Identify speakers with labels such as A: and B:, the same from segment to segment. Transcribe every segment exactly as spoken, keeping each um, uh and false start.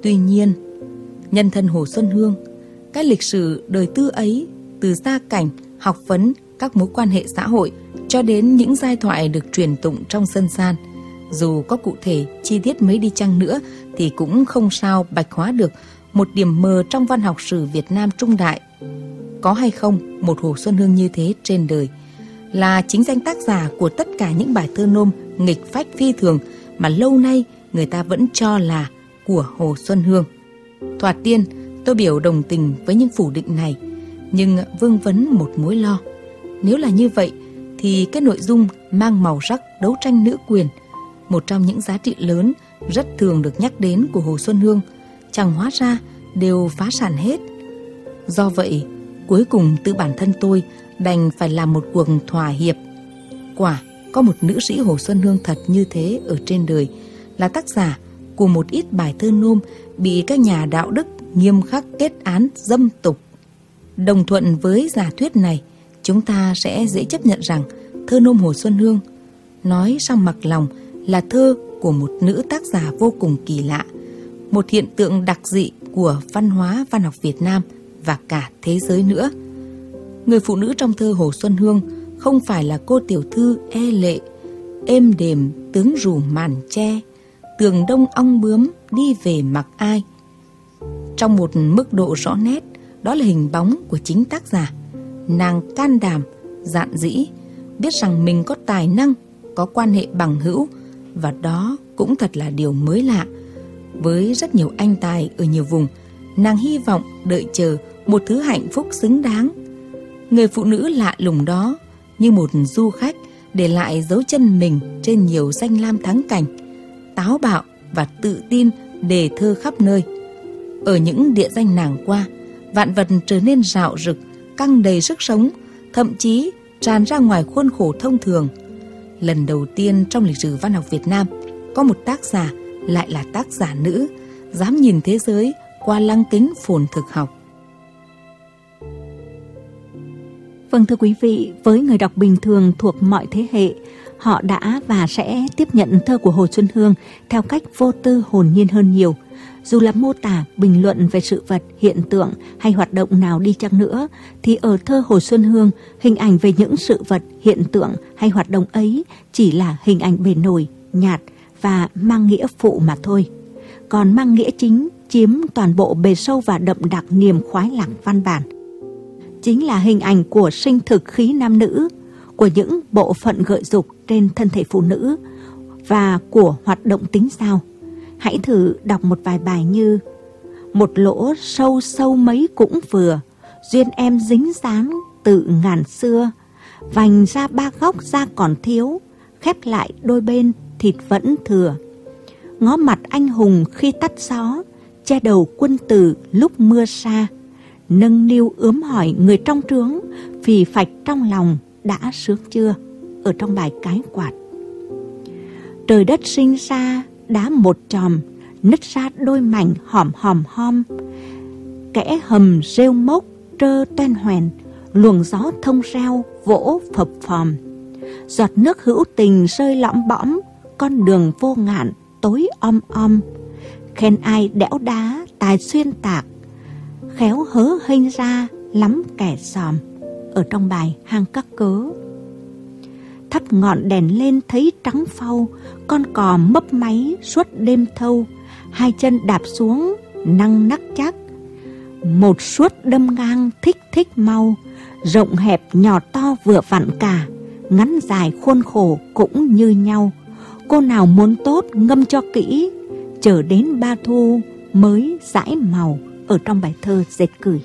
A: Tuy nhiên, nhân thân Hồ Xuân Hương, cái lịch sử đời tư ấy, từ gia cảnh, học vấn, các mối quan hệ xã hội cho đến những giai thoại được truyền tụng trong dân gian, dù có cụ thể chi tiết mấy đi chăng nữa thì cũng không sao bạch hóa được một điểm mờ trong văn học sử Việt Nam trung đại. Có hay không một Hồ Xuân Hương như thế trên đời, là chính danh tác giả của tất cả những bài thơ nôm nghịch phách phi thường mà lâu nay người ta vẫn cho là của Hồ Xuân Hương. Thoạt tiên, tôi biểu đồng tình với những phủ định này, nhưng vương vấn một mối lo. Nếu là như vậy, thì cái nội dung mang màu sắc đấu tranh nữ quyền, một trong những giá trị lớn rất thường được nhắc đến của Hồ Xuân Hương, chẳng hóa ra đều phá sản hết. Do vậy, cuối cùng tự bản thân tôi đành phải làm một cuộc thỏa hiệp. Quả có một nữ sĩ Hồ Xuân Hương thật như thế ở trên đời, là tác giả của một ít bài thơ nôm bị các nhà đạo đức nghiêm khắc kết án dâm tục. Đồng thuận với giả thuyết này, chúng ta sẽ dễ chấp nhận rằng thơ nôm Hồ Xuân Hương, nói xong mặc lòng, là thơ của một nữ tác giả vô cùng kỳ lạ, một hiện tượng đặc dị của văn hóa văn học Việt Nam và cả thế giới nữa. Người phụ nữ trong thơ Hồ Xuân Hương không phải là cô tiểu thư e lệ, êm đềm tướng rủ màn tre, tường đông ong bướm đi về mặc ai. Trong một mức độ rõ nét, đó là hình bóng của chính tác giả. Nàng can đảm, dạn dĩ, biết rằng mình có tài năng, có quan hệ bằng hữu, và đó cũng thật là điều mới lạ. Với rất nhiều anh tài ở nhiều vùng, nàng hy vọng đợi chờ một thứ hạnh phúc xứng đáng. Người phụ nữ lạ lùng đó như một du khách để lại dấu chân mình trên nhiều danh lam thắng cảnh, táo bạo và tự tin đề thơ khắp nơi. Ở những địa danh nàng qua, vạn vật trở nên rạo rực, căng đầy sức sống, thậm chí tràn ra ngoài khuôn khổ thông thường. Lần đầu tiên trong lịch sử văn học Việt Nam, có một tác giả lại là tác giả nữ, dám nhìn thế giới qua lăng kính phồn thực học.
B: Vâng, thưa quý vị, với người đọc bình thường thuộc mọi thế hệ, họ đã và sẽ tiếp nhận thơ của Hồ Xuân Hương theo cách vô tư hồn nhiên hơn nhiều. Dù là mô tả, bình luận về sự vật, hiện tượng hay hoạt động nào đi chăng nữa, thì ở thơ Hồ Xuân Hương, hình ảnh về những sự vật, hiện tượng hay hoạt động ấy chỉ là hình ảnh bề nổi, nhạt và mang nghĩa phụ mà thôi. Còn mang nghĩa chính chiếm toàn bộ bề sâu và đậm đặc niềm khoái lạc văn bản. Chính là hình ảnh của sinh thực khí nam nữ, của những bộ phận gợi dục trên thân thể phụ nữ và của hoạt động tính giao. Hãy thử đọc một vài bài như: một lỗ sâu sâu mấy cũng vừa, duyên em dính dáng tự ngàn xưa, vành ra ba góc da còn thiếu, khép lại đôi bên thịt vẫn thừa. Ngó mặt anh hùng khi tắt gió, che đầu quân tử lúc mưa xa, nâng niu ướm hỏi người trong trướng, phì phạch trong lòng đã sướng chưa, ở trong bài Cái Quạt. Trời đất sinh ra đá một chòm, nứt ra đôi mảnh hòm hòm hom, kẽ hầm rêu mốc trơ toen hoèn, luồng gió thông reo vỗ phập phòm. Giọt nước hữu tình rơi lõm bõm, con đường vô ngạn tối om om. Khen ai đẽo đá tài xuyên tạc, khéo hớ hênh ra lắm kẻ xòm, ở trong bài Hang Các Cớ. Thắp ngọn đèn lên thấy trắng phau, con cò mấp máy suốt đêm thâu, hai chân đạp xuống năng nắc chắc, một suốt đâm ngang thích thích mau, rộng hẹp nhỏ to vừa vặn cả, ngắn dài khuôn khổ cũng như nhau. Cô nào muốn tốt ngâm cho kỹ, chờ đến ba thu mới dãi màu, ở trong bài thơ Dệt Cửi.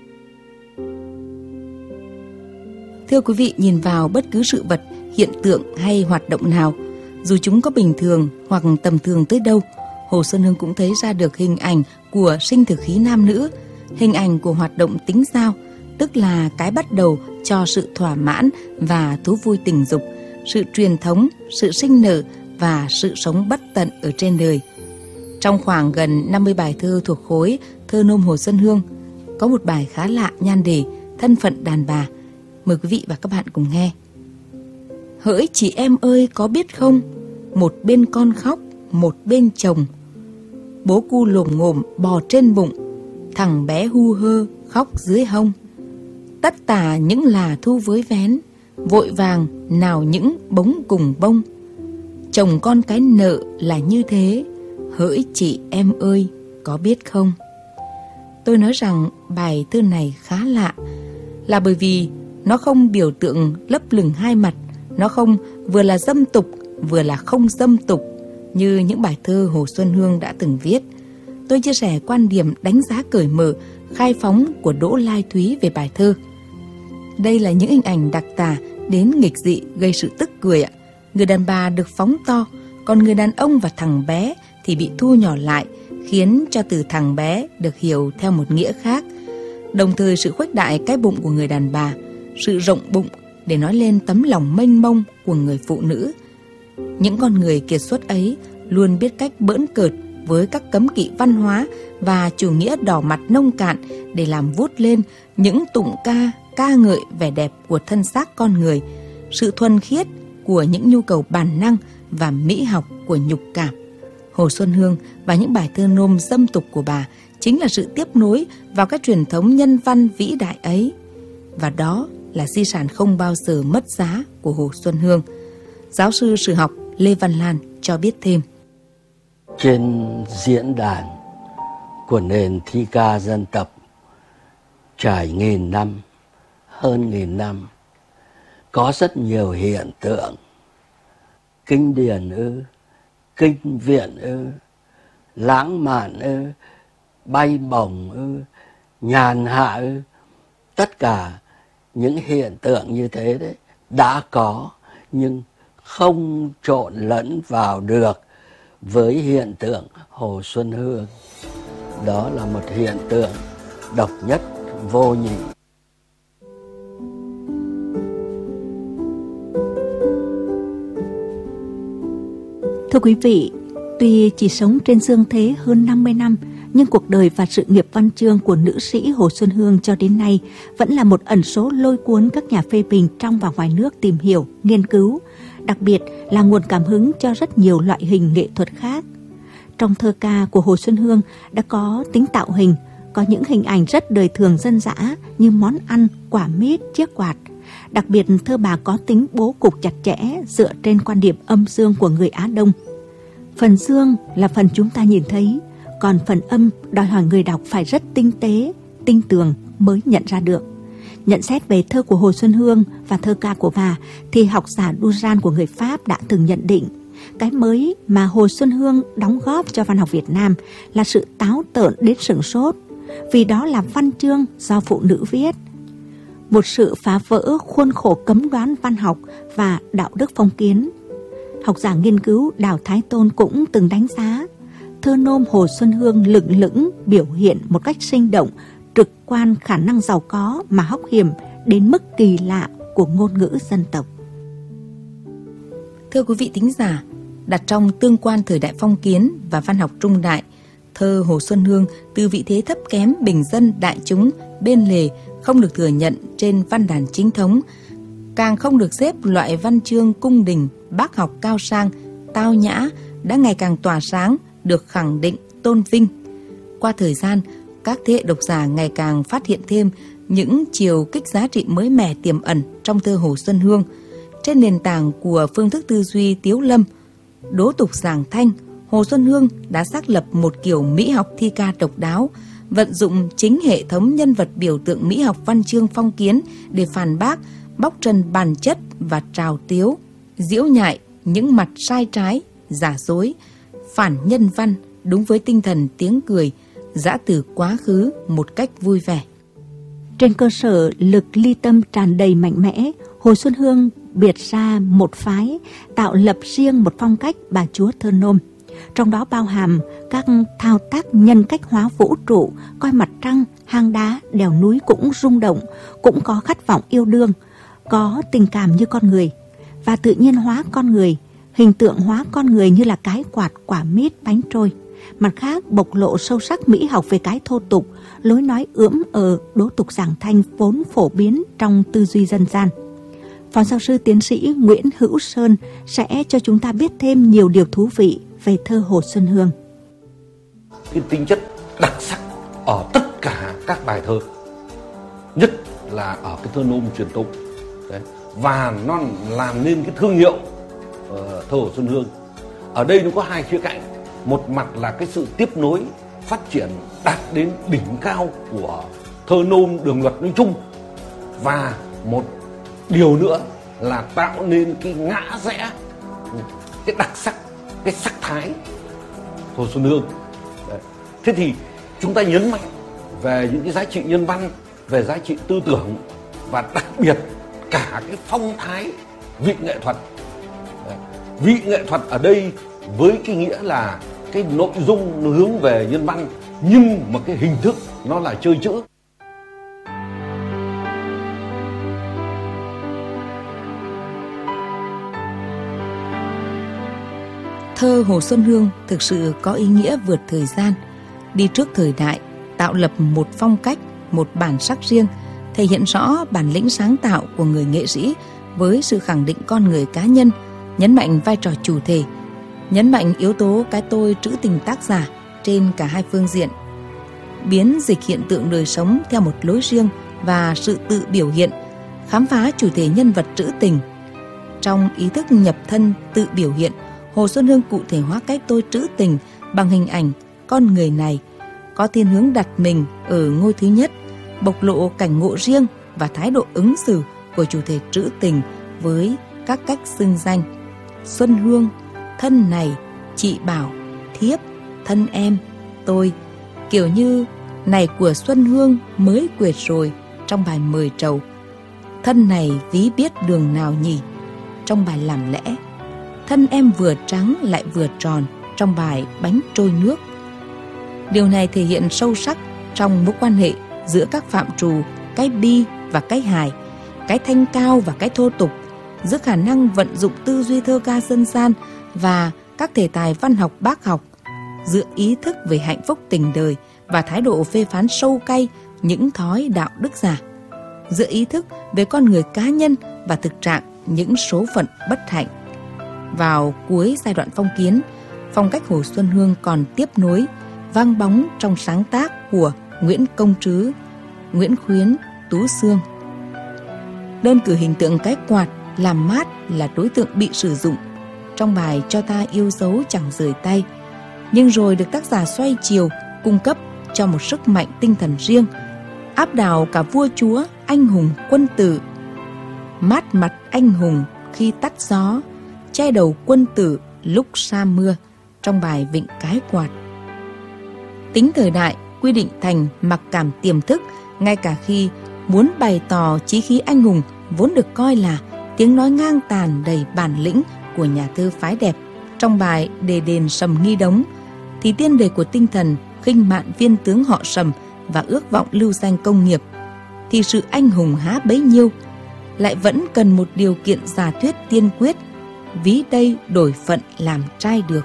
A: Thưa quý vị, nhìn vào bất cứ sự vật, hiện tượng hay hoạt động nào, dù chúng có bình thường hoặc tầm thường tới đâu, Hồ Xuân Hương cũng thấy ra được hình ảnh của sinh thực khí nam nữ, hình ảnh của hoạt động tính giao, tức là cái bắt đầu cho sự thỏa mãn và thú vui tình dục, sự truyền thống, sự sinh nở và sự sống bất tận ở trên đời. Trong khoảng gần năm mươi bài thơ thuộc khối thơ nôm Hồ Xuân Hương, có một bài khá lạ nhan đề Thân phận đàn bà. Mời quý vị và các bạn cùng nghe. Hỡi chị em ơi có biết không, một bên con khóc, một bên chồng. bố cu lồm ngồm bò trên bụng, thằng bé hu hơ khóc dưới hông. Tất tả những là thu với vén, vội vàng nào những bống cùng bông. Chồng con cái nợ là như thế, hỡi chị em ơi, có biết không? Tôi nói rằng bài thơ này khá lạ, là bởi vì nó không biểu tượng lấp lửng hai mặt, nó không vừa là dâm tục, vừa là không dâm tục như những bài thơ Hồ Xuân Hương đã từng viết. Tôi chia sẻ quan điểm đánh giá cởi mở, khai phóng của Đỗ Lai Thúy về bài thơ. Đây là những hình ảnh đặc tả đến nghịch dị, gây sự tức cười ạ. Người đàn bà được phóng to, còn người đàn ông và thằng bé thì bị thu nhỏ lại, khiến cho từ thằng bé được hiểu theo một nghĩa khác. Đồng thời sự khuếch đại cái bụng của người đàn bà, sự rộng bụng để nói lên tấm lòng mênh mông của người phụ nữ. Những con người kiệt xuất ấy luôn biết cách bỡn cợt với các cấm kỵ văn hóa và chủ nghĩa đỏ mặt nông cạn để làm vút lên những tụng ca, ca ngợi vẻ đẹp của thân xác con người, sự thuần khiết của những nhu cầu bản năng và mỹ học của nhục cảm. Hồ Xuân Hương và những bài thơ nôm dâm tục của bà chính là sự tiếp nối vào các truyền thống nhân văn vĩ đại ấy. Và đó là di sản không bao giờ mất giá của Hồ Xuân Hương. Giáo sư sử học Lê Văn Lan cho biết thêm.
C: Trên diễn đàn của nền thi ca dân tộc trải nghìn năm, hơn nghìn năm, có rất nhiều hiện tượng. Kinh điển ư, kinh viện ư, lãng mạn ư, bay bổng ư, nhàn hạ ư. Tất cả những hiện tượng như thế đấy đã có, nhưng không trộn lẫn vào được với hiện tượng Hồ Xuân Hương. Đó là một hiện tượng độc nhất vô nhị.
B: Thưa quý vị, tuy chỉ sống trên dương thế hơn năm mươi năm, nhưng cuộc đời và sự nghiệp văn chương của nữ sĩ Hồ Xuân Hương cho đến nay vẫn là một ẩn số lôi cuốn các nhà phê bình trong và ngoài nước tìm hiểu, nghiên cứu, đặc biệt là nguồn cảm hứng cho rất nhiều loại hình nghệ thuật khác. Trong thơ ca của Hồ Xuân Hương đã có tính tạo hình, có những hình ảnh rất đời thường dân dã như món ăn, quả mít, chiếc quạt. Đặc biệt thơ bà có tính bố cục chặt chẽ dựa trên quan điểm âm dương của người Á Đông. Phần dương là phần chúng ta nhìn thấy, còn phần âm đòi hỏi người đọc phải rất tinh tế, tinh tường mới nhận ra được. Nhận xét về thơ của Hồ Xuân Hương và thơ ca của bà thì học giả Duran của người Pháp đã từng nhận định cái mới mà Hồ Xuân Hương đóng góp cho văn học Việt Nam là sự táo tợn đến sửng sốt, vì đó là văn chương do phụ nữ viết. Một sự phá vỡ khuôn khổ cấm đoán văn học và đạo đức phong kiến. Học giả nghiên cứu Đào Thái Tôn cũng từng đánh giá thơ nôm Hồ Xuân Hương lửng lững biểu hiện một cách sinh động, trực quan khả năng giàu có mà hóc hiểm đến mức kỳ lạ của ngôn ngữ dân tộc.
A: Thưa quý vị thính giả, đặt trong tương quan thời đại phong kiến và văn học trung đại, thơ Hồ Xuân Hương từ vị thế thấp kém bình dân đại chúng bên lề không được thừa nhận trên văn đàn chính thống, càng không được xếp loại văn chương cung đình, bác học cao sang, tao nhã đã ngày càng tỏa sáng, được khẳng định, tôn vinh. Qua thời gian, các thế hệ độc giả ngày càng phát hiện thêm những chiều kích giá trị mới mẻ tiềm ẩn trong thơ Hồ Xuân Hương. Trên nền tảng của phương thức tư duy tiếu lâm, đố tục giảng thanh, Hồ Xuân Hương đã xác lập một kiểu mỹ học thi ca độc đáo, vận dụng chính hệ thống nhân vật biểu tượng mỹ học văn chương phong kiến để phản bác, bóc trần bản chất và trào tiếu, giễu nhại những mặt sai trái, giả dối, phản nhân văn đúng với tinh thần tiếng cười, giã từ quá khứ một cách vui vẻ.
B: Trên cơ sở lực ly tâm tràn đầy mạnh mẽ, Hồ Xuân Hương biệt ra một phái, tạo lập riêng một phong cách bà chúa thơ nôm. Trong đó bao hàm các thao tác nhân cách hóa vũ trụ, coi mặt trăng, hang đá, đèo núi cũng rung động, cũng có khát vọng yêu đương, có tình cảm như con người, và tự nhiên hóa con người, hình tượng hóa con người như là cái quạt, quả mít, bánh trôi. Mặt khác bộc lộ sâu sắc mỹ học về cái thô tục, lối nói ưỡm ờ, đố tục giảng thanh vốn phổ biến trong tư duy dân gian. Phó giáo sư tiến sĩ Nguyễn Hữu Sơn sẽ cho chúng ta biết thêm nhiều điều thú vị về thơ Hồ Xuân Hương.
D: cái tính chất đặc sắc ở tất cả các bài thơ, nhất là ở cái thơ nôm truyền tụng. Đấy. Và nó làm nên cái thương hiệu uh, thơ Hồ Xuân Hương. Ở đây nó có hai khía cạnh. Một mặt là cái sự tiếp nối phát triển đạt đến đỉnh cao của thơ nôm đường luật nói chung, và một điều nữa là tạo nên cái ngã rẽ, cái đặc sắc, cái sắc thái Hồ Xuân Hương. Đấy. Thế thì chúng ta nhấn mạnh về những cái giá trị nhân văn, về giá trị tư tưởng, và đặc biệt cả cái phong thái vị nghệ thuật. Đấy. Vị nghệ thuật ở đây với cái nghĩa là cái nội dung nó hướng về nhân văn, nhưng mà cái hình thức nó là chơi chữ.
A: Thơ Hồ Xuân Hương thực sự có ý nghĩa vượt thời gian, đi trước thời đại, tạo lập một phong cách, một bản sắc riêng, thể hiện rõ bản lĩnh sáng tạo của người nghệ sĩ với sự khẳng định con người cá nhân, nhấn mạnh vai trò chủ thể, nhấn mạnh yếu tố cái tôi trữ tình tác giả trên cả hai phương diện, biến dịch hiện tượng đời sống theo một lối riêng và sự tự biểu hiện, khám phá chủ thể nhân vật trữ tình. Trong ý thức nhập thân tự biểu hiện, Hồ Xuân Hương cụ thể hóa cái tôi trữ tình bằng hình ảnh con người này, có thiên hướng đặt mình ở ngôi thứ nhất, bộc lộ cảnh ngộ riêng và thái độ ứng xử của chủ thể trữ tình với các cách xưng danh: Xuân Hương, thân này, chị Bảo, thiếp, thân em, tôi. Kiểu như này của Xuân Hương mới quệt rồi trong bài Mời Trầu, thân này ví biết đường nào nhỉ trong bài Làm Lẽ, thân em vừa trắng lại vừa tròn trong bài Bánh Trôi Nước. Điều này thể hiện sâu sắc trong mối quan hệ giữa các phạm trù cái bi và cái hài, cái thanh cao và cái thô tục, giữa khả năng vận dụng tư duy thơ ca dân gian và các thể tài văn học bác học, giữa ý thức về hạnh phúc tình đời và thái độ phê phán sâu cay những thói đạo đức giả, giữa ý thức về con người cá nhân và thực trạng những số phận bất hạnh. Vào cuối giai đoạn phong kiến, phong cách Hồ Xuân Hương còn tiếp nối, vang bóng trong sáng tác của Nguyễn Công Trứ, Nguyễn Khuyến, Tú Xương. Đơn cử hình tượng cái quạt làm mát là đối tượng bị sử dụng trong bài Cho ta yêu dấu chẳng rời tay, nhưng rồi được tác giả xoay chiều, cung cấp cho một sức mạnh tinh thần riêng, áp đảo cả vua chúa, anh hùng, quân tử. Mát mặt anh hùng khi tắt gió, che đầu quân tử lúc sa mưa trong bài Vịnh Cái Quạt. Tính thời đại quy định thành mặc cảm tiềm thức, ngay cả khi muốn bày tỏ chí khí anh hùng vốn được coi là tiếng nói ngang tàn đầy bản lĩnh của nhà thơ phái đẹp. Trong bài Đề Đền Sầm Nghi Đống thì tiên đề của tinh thần khinh mạn viên tướng họ Sầm và ước vọng lưu danh công nghiệp, thì sự anh hùng há bấy nhiêu, lại vẫn cần một điều kiện giả thuyết tiên quyết, ví đây đổi phận làm trai được.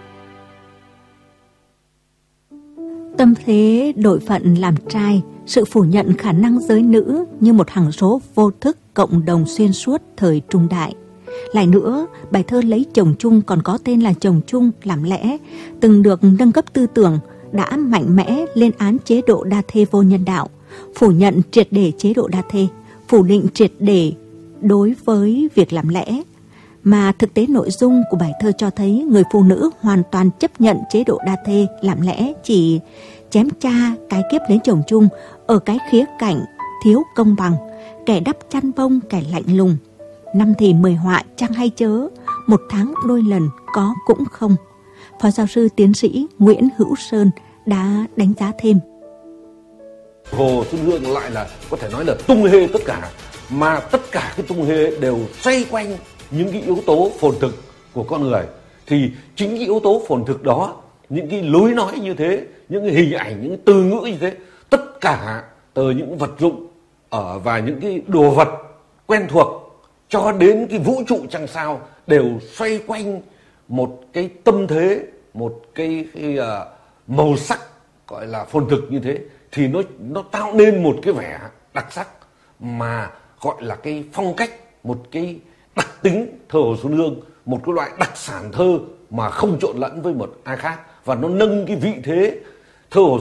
B: Tâm thế đổi phận làm trai, sự phủ nhận khả năng giới nữ như một hằng số vô thức cộng đồng xuyên suốt thời trung đại. Lại nữa, bài thơ lấy chồng chung còn có tên là Chồng Chung Làm Lẽ, từng được nâng cấp tư tưởng, đã mạnh mẽ lên án chế độ đa thê vô nhân đạo, phủ nhận triệt để chế độ đa thê, phủ định triệt để đối với việc làm lẽ. Mà thực tế nội dung của bài thơ cho thấy người phụ nữ hoàn toàn chấp nhận chế độ đa thê làm lẽ, chỉ chém cha cái kiếp lấy chồng chung ở cái khía cạnh thiếu công bằng, kẻ đắp chăn bông kẻ lạnh lùng. Năm thì mười họa chăng hay chớ, một tháng đôi lần có cũng không. Phó giáo sư tiến sĩ Nguyễn Hữu Sơn đã đánh giá thêm.
D: Hồ Xuân Hương lại là có thể nói là tung hê tất cả, mà tất cả cái tung hê đều xoay quanh những cái yếu tố phồn thực của con người. Thì chính cái yếu tố phồn thực đó, những cái lối nói như thế, những cái hình ảnh, những cái từ ngữ như thế, tất cả từ những vật dụng ở và những cái đồ vật quen thuộc cho đến cái vũ trụ trăng sao đều xoay quanh một cái tâm thế, một cái, cái uh, màu sắc gọi là phồn thực như thế, thì nó nó tạo nên một cái vẻ đặc sắc mà gọi là cái phong cách, một cái đặc tính thơ Hồ Xuân Hương, một cái loại đặc sản thơ mà không trộn lẫn với một ai khác. và nó nâng cái vị thế thơ Hồ